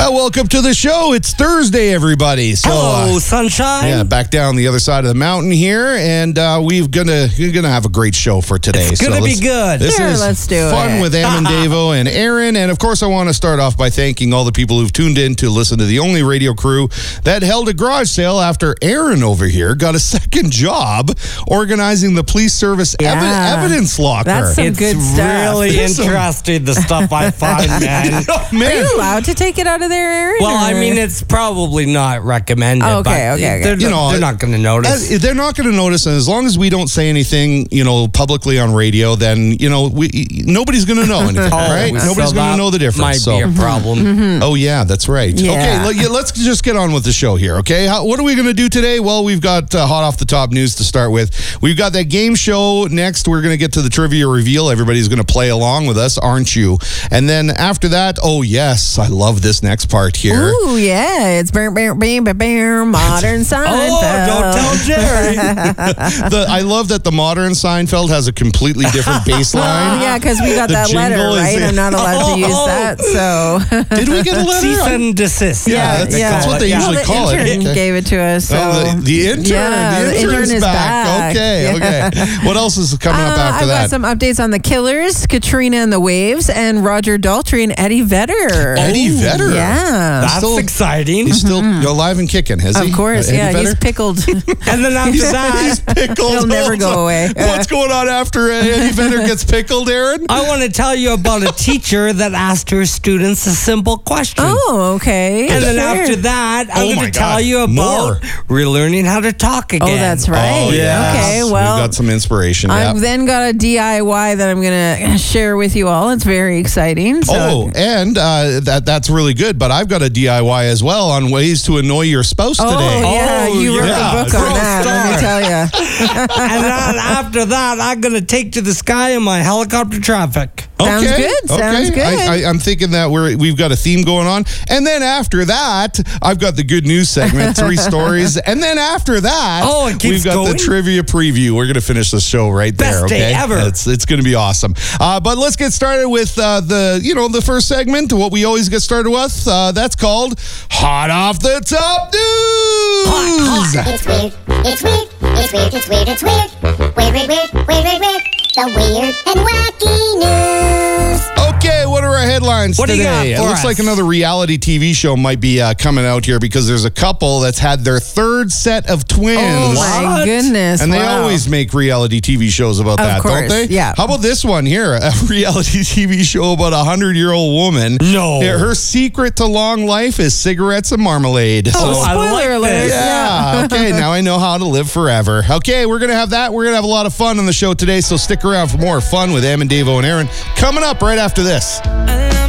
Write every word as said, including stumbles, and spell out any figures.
Uh, welcome to the show. It's Thursday, everybody. So, Hello, uh, sunshine. Yeah, back down the other side of the mountain here, and uh, we've gonna we're gonna have a great show for today. It's gonna so be good. This Sure, is let's do fun it. with Amandavo and Aaron, and of course, I want to start off by thanking all the people who've tuned in to listen to the only radio crew that held a garage sale after Aaron over here got a second job organizing the police service evi- Yeah. evidence locker. That's some It's good stuff. really It's some- interesting, the stuff I find, man. Oh, Are man. you allowed to take it out of there, Aaron? Well, I or- mean, it's probably not recommended. Oh, okay, but okay, okay. They're, You know, they're not going to notice. As- they're not going to notice, and as long as we don't say anything, you know, publicly on radio, then you know, we nobody's going to know anything, right? Oh, so Nobody's going that to know the difference. Might so. be a problem. Oh yeah, that's right. Yeah. Okay, let, yeah, let's just get on with the show here. Okay, How, what are we going to do today? Well, we've got uh, hot off the top news to start with. We've got that game show next. We're going to get to the trivia reveal. Everybody's going to play along with us, aren't you? And then after that, oh yes, I love this next part here. Ooh, yeah. It's bam, bam, bam, bam, bam, modern Seinfeld. Oh, don't tell Jerry. The, I love that the modern Seinfeld has a completely different baseline. Oh, yeah, because we got The that letter, jingle is right? in- I'm not allowed to use Oh. that, so. Did we get a letter? Cease and desist. Yeah, that's- yeah. that's what they Yeah. usually well, the call it. intern Okay. gave it to us. So. Oh, the, the intern. Yeah, the the intern's intern is back. Okay, Yeah. okay. What else is coming up Uh, after I've that? got some updates on the Killers, Katrina and the Waves, and Roger Daltrey and Eddie Vedder. Eddie Vedder. Yeah. That's Still- exciting. He's still alive and kicking, has he? Of course, Eddie yeah. Vedder? He's pickled. And then after that, Pickled. He'll never go away. What's going on after uh, Eddie Vedder gets pickled, Aaron? I want to tell you about a teacher that asked her students a simple question. Oh, okay. And then Sure. after that, I'm Oh my going to God. tell you More. about relearning how to talk again. Oh, that's right. Oh, yes. Okay, We've well, got some inspiration. I've Yeah. then got a D I Y that I'm going to share with you all. It's very exciting. So. Oh, and uh, that that's really good. But I've got a D I Y as well on ways to annoy your spouse Oh, today. yeah, Oh, you wrote yeah. a book on Pro that, let me star. tell you. And then after that, I'm going to take to the sky in my helicopter traffic. Sounds Okay, good, sounds okay. good. I, I, I'm thinking that we're we've got a theme going on, and then after that, I've got the good news segment, three stories, and then after that, Oh, it keeps we've got going? the trivia preview. We're gonna finish the show right there. Best day Okay, ever. It's it's gonna be awesome. Uh, but let's get started with uh, the you know the first segment. What we always get started with. Uh, that's called Hot Off the Top News. It's weird, it's weird, it's weird, it's weird, it's weird. Weird, weird, weird, weird, weird, weird. The weird and wacky news. Okay, what are our headlines What do you today? got It for looks us? like another reality T V show might be uh, coming out here because there's a couple that's had their third set of twins. Oh, my What? goodness. And they wow. always make reality T V shows about Of that, course, don't they? yeah. How about this one here? A reality T V show about a hundred-year-old woman. No. Her her secret to long life is cigarettes and marmalade. Oh, So- I spoiler like alert. this. yeah. Okay, now I know how to live forever. Okay, we're going to have that. We're going to have a lot of fun on the show today, so stick around for more fun with Am and Davo and Aaron coming up right after this. I